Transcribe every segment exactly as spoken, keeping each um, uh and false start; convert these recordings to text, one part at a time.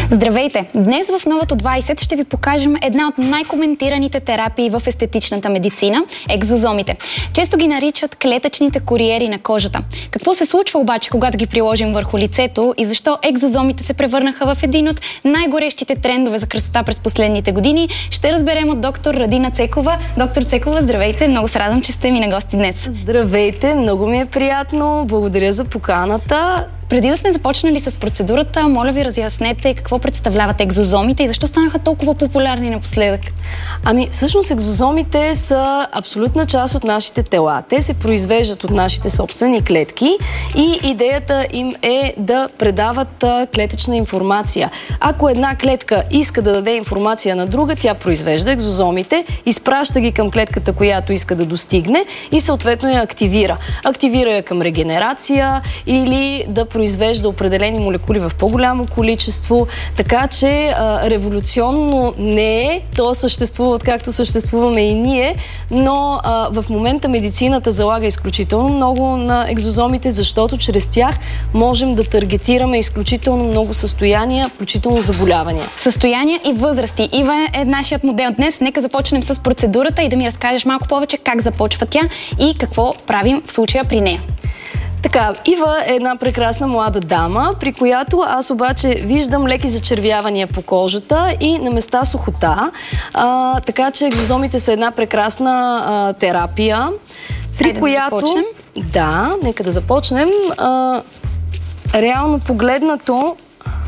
Здравейте! Днес в Новото двайсет ще ви покажем една от най-коментираните терапии в естетичната медицина – екзозомите. Често ги наричат клетъчните куриери на кожата. Какво се случва обаче, когато ги приложим върху лицето и защо екзозомите се превърнаха в един от най-горещите трендове за красота през последните години, ще разберем от доктор Радина Цекова. Доктор Цекова, здравейте! Много се радвам, че сте ми на гости днес. Здравейте! Много ми е приятно. Благодаря за поканата. Преди да сме започнали с процедурата, моля ви разяснете какво представляват екзозомите и защо станаха толкова популярни напоследък. Ами, всъщност екзозомите са абсолютна част от нашите тела. Те се произвеждат от нашите собствени клетки и идеята им е да предават клетъчна информация. Ако една клетка иска да даде информация на друга, тя произвежда екзозомите, изпраща ги към клетката, която иска да достигне и съответно я активира. Активира я към регенерация или да произвежда определени молекули в по-голямо количество, така че а, революционно не е, то съществува откакто съществуваме и ние, но а, в момента медицината залага изключително много на екзозомите, защото чрез тях можем да таргетираме изключително много състояния, включително заболявания. Състояния и възрасти. Ива е нашият модел днес. Нека започнем с процедурата и да ми разкажеш малко повече как започва тя и какво правим в случая при нея. Така, Ива е една прекрасна млада дама, при която аз обаче виждам леки зачервявания по кожата и на места сухота. А, така че екзозомите са една прекрасна а, терапия, при Хайде която... да започнем. Да, нека да започнем. А, реално погледнато...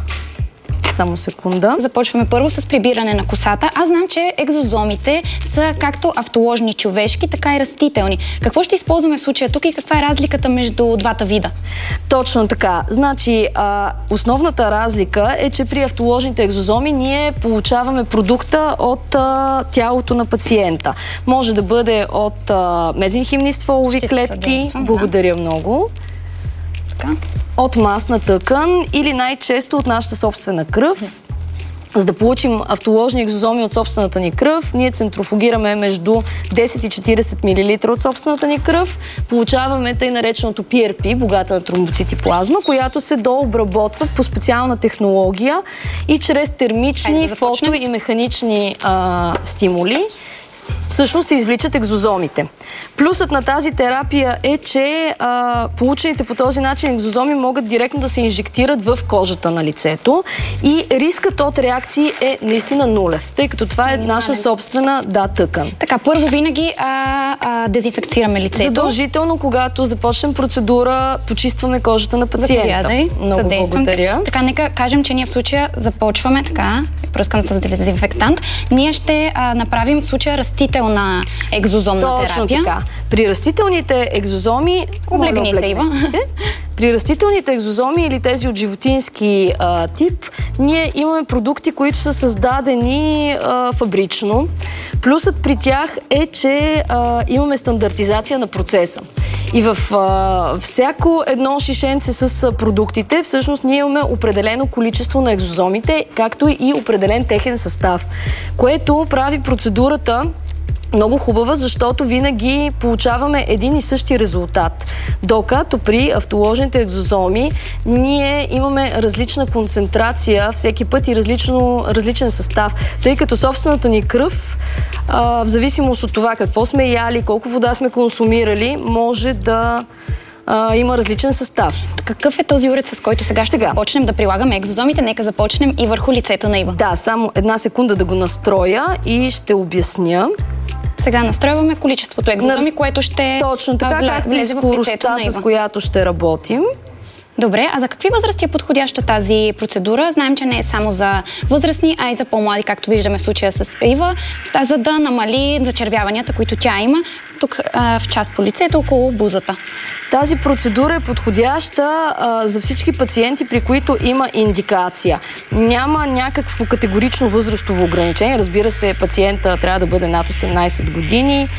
Само секунда. Започваме първо с прибиране на косата. Аз знам, че екзозомите са както автоложни човешки, така и растителни. Какво ще използваме в случая тук и каква е разликата между двата вида? Точно така. Значи, а, основната разлика е, че при автоложните екзозоми ние получаваме продукта от а, тялото на пациента. Може да бъде от а, мезенхимни стволови клетки. Благодаря да. много. Така. От масна тъкан или най-често от нашата собствена кръв. За да получим автоложни екзозоми от собствената ни кръв, ние центрофугираме между десет и четиридесет милилитра от собствената ни кръв. Получаваме тъй нареченото Пи Ар Пи, богата на тромбоцити плазма, която се дообработва по специална технология и чрез термични, да фото и механични а, стимули всъщност се извличат екзозомите. Плюсът на тази терапия е, че а, получените по този начин екзозоми могат директно да се инжектират в кожата на лицето и рискът от реакции е наистина нулев, тъй като това е наша собствена да, тъкан. Така, първо винаги а, а, дезинфекцираме лицето. Задължително, когато започнем процедура, почистваме кожата на пациента. Заповядай, много благодаря. Така, нека кажем, че ние в случая започваме така, пръскам с дезинфектант. Ние ще а, направим в случая растителна екзозомна Точно терапия. Така. При растителните екзозоми... Облегни се, Ива. При растителните екзозоми или тези от животински а, тип, ние имаме продукти, които са създадени а, фабрично. Плюсът при тях е, че а, имаме стандартизация на процеса. И в а, всяко едно шишенце с продуктите, всъщност ние имаме определено количество на екзозомите, както и определен техен състав, което прави процедурата много хубава, защото винаги получаваме един и същи резултат. Докато при автоложните екзозоми ние имаме различна концентрация всеки път и различно, различен състав, тъй като собствената ни кръв, а, в зависимост от това какво сме яли, колко вода сме консумирали, може да а, има различен състав. Какъв е този уред, с който сега ще сега. започнем да прилагаме екзозомите? Нека започнем и върху лицето на Ива. Да, само една секунда да го настроя и ще обясня. Сега настройваме количеството екзозоми, което ще Точно така, вля... както и скоростта, с която ще работим. Добре, а за какви възрасти е подходяща тази процедура? Знаем, че не е само за възрастни, а и за по-млади, както виждаме в случая с Ива, за да намали зачервяванията, които тя има тук а, в част по лицето, около бузата. Тази процедура е подходяща а, за всички пациенти, при които има индикация. Няма някакво категорично възрастово ограничение. Разбира се, пациента трябва да бъде над осемнайсет години,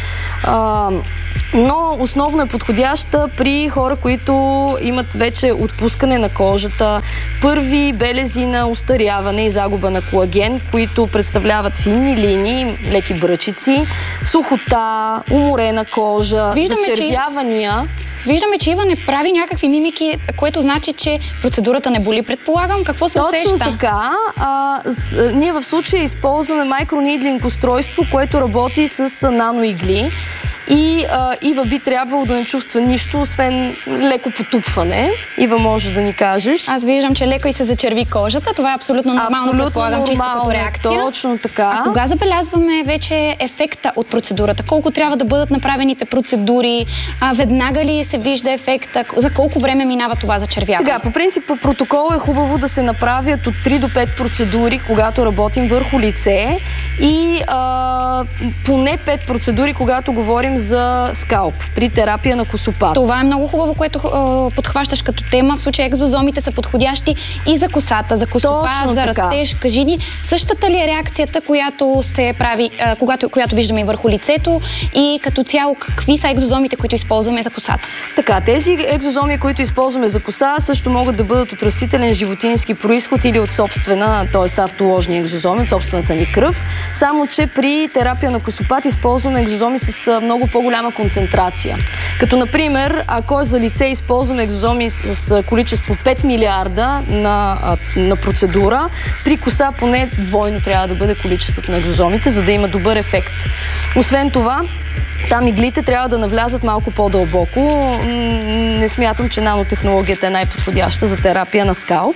а, но основно е подходяща при хора, които имат вече отпускане на кожата, първи белези на остаряване и загуба на колаген, които представляват финни линии, леки бръчици, сухота, уморена кожа, Виждаме, зачервявания. Че... Виждаме, че Ива не прави някакви мимики, което значи, че процедурата не боли, предполагам. Какво се усеща? Точно така. А, с, ние в случая използваме майкронидлинг устройство, което работи с наноигли. И а, Ива би трябвало да не чувства нищо, освен леко потупване. Ива, може да ни кажеш. Аз виждам, че леко и се зачерви кожата. Това е абсолютно нормално, абсолютно предполагам, чисто като реакция. Точно така. А кога забелязваме вече ефекта от процедурата? Колко трябва да бъдат направените процедури? А, веднага ли се вижда ефекта? За колко време минава това зачервяване? Сега, по принцип, по протокол е хубаво да се направят от три до пет процедури, когато работим върху лице, и а, поне пет процедури, когато говорим за скалп при терапия на косопат. Това е много хубаво, което а, подхващаш като тема. В случая екзозомите са подходящи и за косата, за косопат, точно за така. Растеж. Кажи ни, същата ли е реакцията, която се прави, а, когато, която виждаме и върху лицето, и като цяло какви са екзозомите, които използваме за косата? Така, тези екзозоми, които използваме за коса, също могат да бъдат от растителен животински произход или от собствена, т.е. автоложни екзозоми, от собствената ни кръв. Само че при терапия на косопат използваме екзозоми с много по-голяма концентрация. Като, например, ако за лице използваме екзозоми с количество пет милиарда на, на процедура, при коса поне двойно трябва да бъде количеството на екзозомите, за да има добър ефект. Освен това, там иглите трябва да навлязат малко по-дълбоко. Не смятам, че нанотехнологията е най-подходяща за терапия на скалп.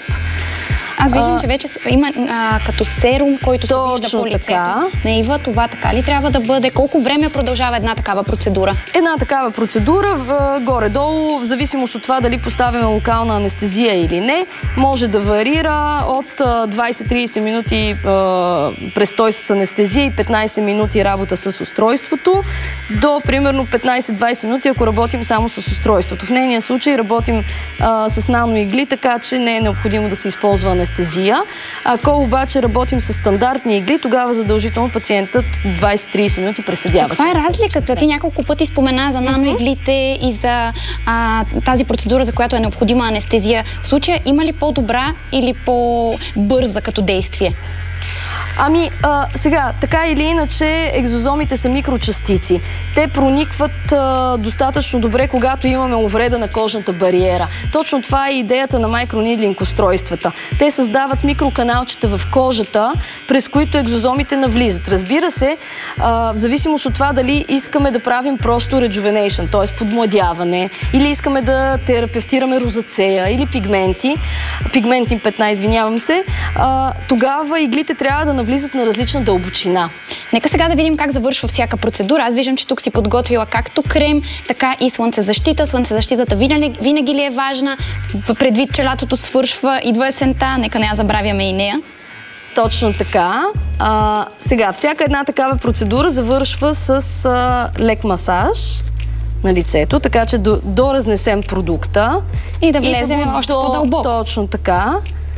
Аз виждам, а, че вече има а, като серум, който се вижда по лицето така. на Ива. Това така ли трябва да бъде? Колко време продължава една такава процедура? Една такава процедура, в, горе-долу, в зависимост от това дали поставяме локална анестезия или не, може да варира от двайсет-трийсет минути а, престой с анестезия и петнайсет минути работа с устройството, до примерно петнайсет-двайсет минути, ако работим само с устройството. В нейния случай работим а, с наноигли, така че не е необходимо да се използва анестезия. Ако обаче работим с стандартни игли, тогава задължително пациентът двайсет-трийсет минути преседява. Каква е разликата? Ти няколко пъти спомена за наноиглите и за а, тази процедура, за която е необходима анестезия. В случая има ли по-добра или по-бърза като действие? Ами, а, сега, така или иначе, екзозомите са микрочастици. Те проникват а, достатъчно добре, когато имаме увреда на кожната бариера. Точно това е идеята на майкронидлинг устройствата. Те създават микроканалчета в кожата, през които екзозомите навлизат. Разбира се, а, в зависимост от това дали искаме да правим просто rejuvenation, т.е. подмладяване, или искаме да терапевтираме розацея или пигменти, пигментин петна, извинявам се, а, тогава иглите трябва да навлизат на различна дълбочина. Нека сега да видим как завършва всяка процедура. Аз виждам, че тук си подготвила както крем, така и слънцезащита. Слънцезащитата винаги, винаги ли е важна? Предвид, че лятото свършва, идва есента, нека не я забравяме и нея. Точно така. А, сега, всяка една такава процедура завършва с а, лек масаж на лицето, така че до, доразнесем продукта. И да влезем и още по-дълбоко. Точно така.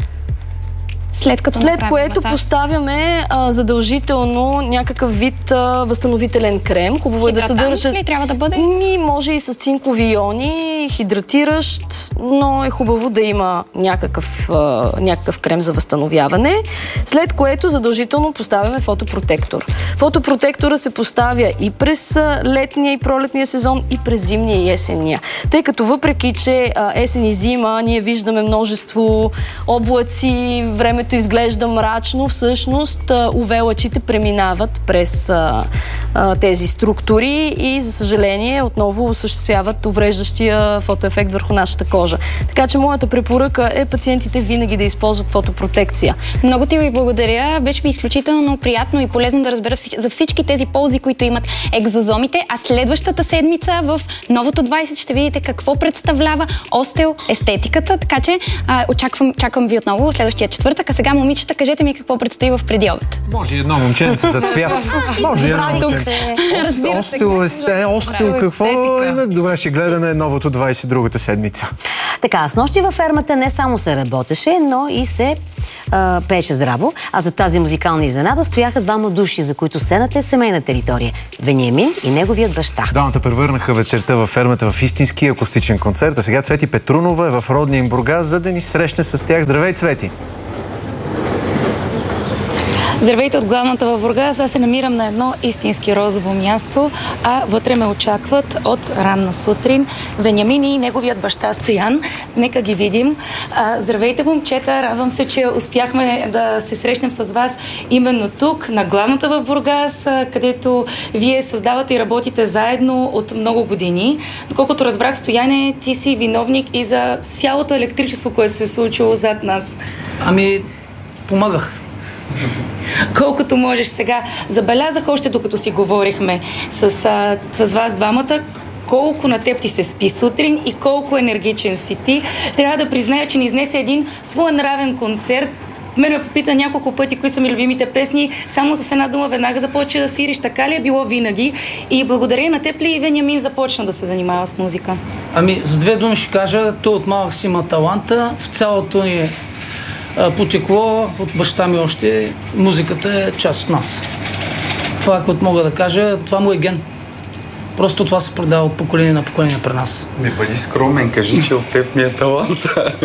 След, като След което масаж, поставяме а, задължително някакъв вид а, възстановителен крем. Хубаво е да съдържа... ли трябва да бъде? Ми, може и с цинкови иони, хидратиращ, но е хубаво да има някакъв, а, някакъв крем за възстановяване. След което задължително поставяме фотопротектор. Фотопротектора се поставя и през летния и пролетния сезон, и през зимния и есенния. Тъй като въпреки, че а, есен и зима ние виждаме множество облаци, времето изглежда мрачно, всъщност ю ви лъчите преминават през а, а, тези структури и, за съжаление, отново осъществяват увреждащия фотоефект върху нашата кожа. Така че моята препоръка е пациентите винаги да използват фотопротекция. Много ти ви благодаря. Беше ми изключително приятно и полезно да разбера за всички тези ползи, които имат екзозомите. А следващата седмица в Новото двайсет ще видите какво представлява остеоестетиката. Така че а, очаквам, чакам ви отново следващия четвъртък. А сега, момичета, кажете ми какво предстои в преди обед. Може едно момченце за цвят. Може едно момченце. Разбира се. Остео какво има? Добре, ще гледаме Новото двайсет другата седмица. Така, с нощи във фермата не само се работеше, но и се а, пееше здраво. А за тази музикална изненада стояха двама души, за които сцената е семейна територия. Вениамин и неговият баща. Двамата превърнаха вечерта във фермата в истински акустичен концерт. А сега Цвети Петрунова е в родния им Бургас, за да ни срещне с тях. Здравей, Цвети! Здравейте от главната в Бургас. Аз се намирам на едно истински розово място, а вътре ме очакват от ранна сутрин Вениамин и неговият баща Стоян. Нека ги видим. А, здравейте, момчета! Радвам се, че успяхме да се срещнем с вас именно тук, на главната в Бургас, където вие създавате и работите заедно от много години. Доколкото разбрах, Стояне, ти си виновник и за цялото електричество, което се е случило зад нас. Ами, помагах. Колкото можеш сега. Забелязах още докато си говорихме с, а, с вас двамата, колко на теб ти се спи сутрин и колко енергичен си ти. Трябва да призная, че ни изнесе един своенравен концерт. Мен ме попита няколко пъти кои са ми любимите песни. Само с една дума веднага започва да свириш. Така ли е било винаги? И благодарение на теб ли и Вениамин започна да се занимава с музика? Ами, с две думи ще кажа, той от малък си има таланта. В цялото ни потекло от баща ми още. Музиката е част от нас. Това, което мога да кажа, това му е ген. Просто това се предава от поколение на поколение при нас. Не бъди скромен, кажи, че от теб ми е талант.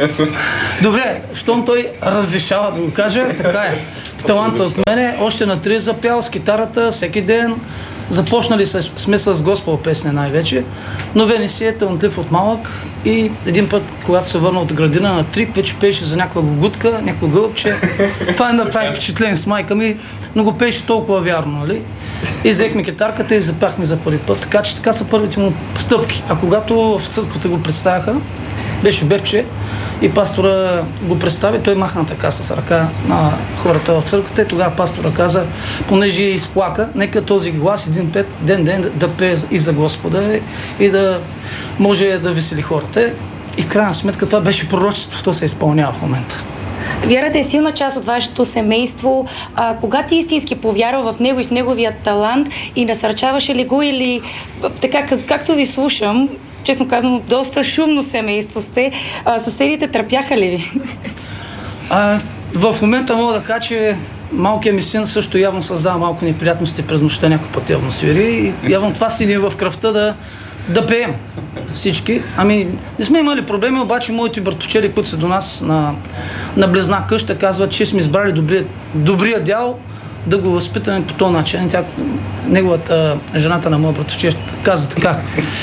Добре, щом той разрешава да го каже, така е. Таланта от мене, още на три запял с китарата всеки ден. Започнали сме с Госпел песни най-вече, но Вени си е талантлив от малък и един път, когато се върна от градина на трип, вече пееше за някаква гугутка, някакво гълъбче. Това не направи впечатление с майка ми, но го пееше толкова вярно, нали? И взехме китарката и запяхме за първи път, така че така са първите му стъпки. А когато в църквата го представяха, беше бебче и пастора го представи, той махна така с ръка на хората в църквата и тогава пастора каза, понеже изплака, нека този глас един пет ден ден да пее и за Господа и да може да весели хората. И в крайна сметка това беше пророчество, то се изпълнява в момента. Вярата е силна част от вашето семейство. А, кога ти истински повярва в него и в неговия талант и насърчаваше ли го или така, как, както ви слушам, честно казано, доста шумно семейство сте, а, съседите търпяха ли ви? А, в момента мога да кажа, че малкият ми син също явно създава малко неприятности през нощта, някой път явно свири и явно това си ни е в кръвта да да пеем всички. Ами, не сме имали проблеми, обаче моите братовчери, които са до нас на, на близна къща, казват, че сме избрали добрия, добрия дял да го възпитаме по този начин. Тя, неговата, жената на моя братовчер каза така.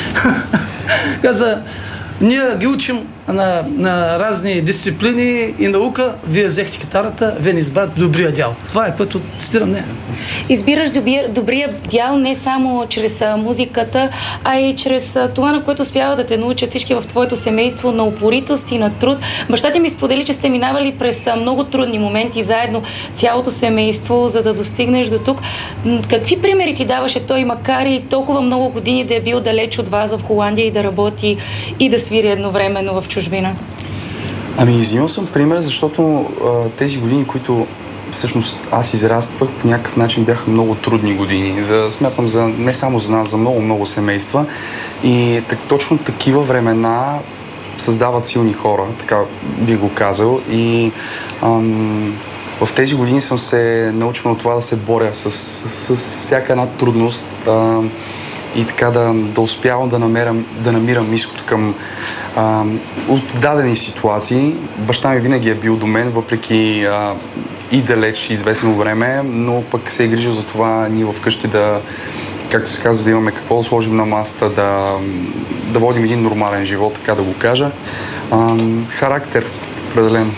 Каза, ние ги учим на, на разни дисциплини и наука, вие взехте китарата, вие не избрате добрия дял. Това е, което цитирам не. Избираш добрия, добрия дял не само чрез а, музиката, а и чрез а, това, на което успява да те научат всички в твоето семейство, на упоритост и на труд. Баща ти ми сподели, че сте минавали през а, много трудни моменти заедно, цялото семейство, за да достигнеш до тук. Какви примери ти даваше той, макар и толкова много години да е бил далеч от вас в Холандия и да работи и да свири едновременно в чужбина? Ами, взимал съм пример, защото а, тези години, които всъщност аз израствах, по някакъв начин бяха много трудни години. За, смятам за не само за нас, за много-много семейства. И так, точно такива времена създават силни хора, така би го казал. И ам, в тези години съм се научил на това да се боря с, с, с всяка една трудност а, и така да, да успявам да намерам, да намирам изход към а, от дадени ситуации. Баща ми винаги е бил до мен, въпреки а, и далеч известно време, но пък се е грижил за това ние вкъщи да, както се казва, да имаме какво да сложим на масата, да, да водим един нормален живот, така да го кажа. А, характер, определено.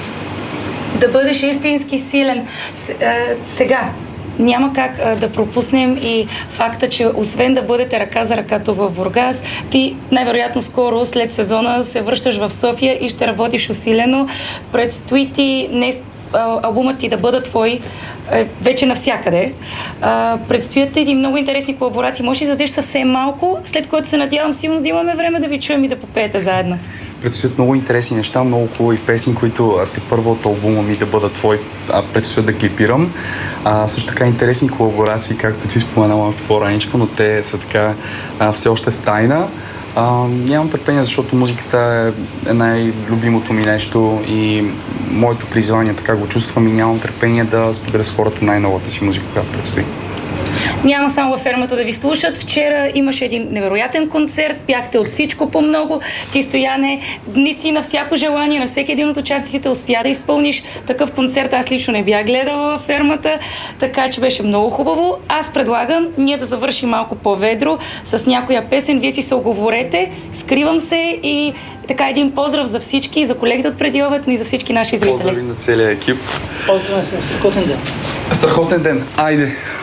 Да бъдеш истински силен. Сега, няма как а, да пропуснем и факта, че освен да бъдете ръка за ръка тук в Бургас, ти най-вероятно скоро след сезона се връщаш в София и ще работиш усилено. Предстои ти не албумът ти да бъде твой е, вече навсякъде. А, предстоят един много интересни колаборации. Може ли да задеш съвсем малко, след което се надявам силно да имаме време да ви чуем и да попеете заедно? Предстоят много интересни неща, много хубави песни, които те първо от албума ми да бъдат твой, а предстоят да клипирам. А, също така интересни колаборации, както ти спомена малко по-раничко, но те са така а, все още в тайна. А, нямам търпение, защото музиката е най-любимото ми нещо и моето призвание, така го чувствам и нямам търпение да споделя с хората най-новата си музика, която предстои. няма само във фермата да ви слушат. Вчера имаше един невероятен концерт, бяхте от всичко по много. Ти, Стояне, дни си на всяко желание, на всеки един от участниците успя да изпълниш такъв концерт. Аз лично не бях гледала във фермата, така че беше много хубаво. Аз предлагам ние да завършим малко по-ведро с някоя песен. Вие си се оговорете, скривам се и така един поздрав за всички, за колегите от Преди обед, но и за всички наши зрители. Поздрави на целия екип. Поздрави, страхотен ден. Страхотен ден. Айде!